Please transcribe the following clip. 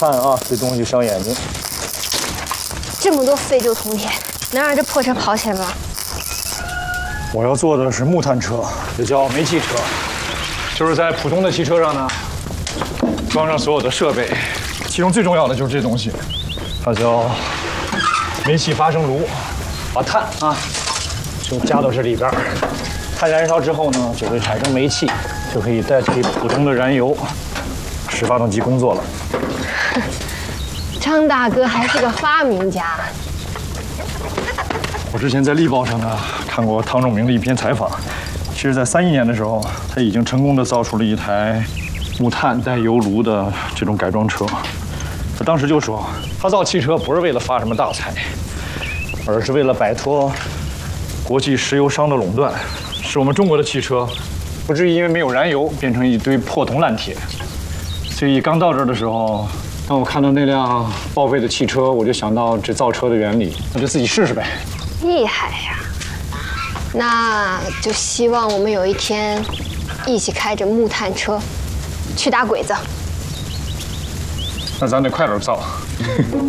看啊，这东西伤眼睛。 这么多废旧铜铁，能让这破车跑起来吗？ 我要做的是木炭车，也叫煤气车，就是在普通的汽车上呢，装上所有的设备，其中最重要的就是这东西，它叫煤气发生炉，把碳啊就加到这里边，碳燃烧之后呢，就会产生煤气，就可以代替普通的燃油，使发动机工作了。 张大哥还是个发明家。 我之前在《力报》上呢看过汤仲明的一篇采访，其实，在31年的时候，他已经成功的造出了一台木炭带油炉的这种改装车。他当时就说，他造汽车不是为了发什么大财，而是为了摆脱国际石油商的垄断，使我们中国的汽车不至于因为没有燃油变成一堆破铜烂铁。所以刚到这儿的时候，当我看到那辆报废的汽车，我就想到这造车的原理，我就自己试试呗。 厉害呀！那就希望我们有一天一起开着木炭车去打鬼子。 那咱得快点造。